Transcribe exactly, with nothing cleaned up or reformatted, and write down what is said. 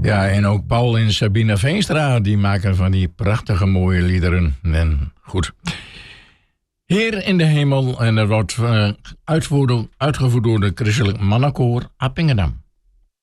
Ja, en ook Paul en Sabine Veenstra, die maken van die prachtige mooie liederen. En goed. Heer in de hemel, en dat wordt uh, uitgevoerd door de Christelijk Mannenkoor Appingedam.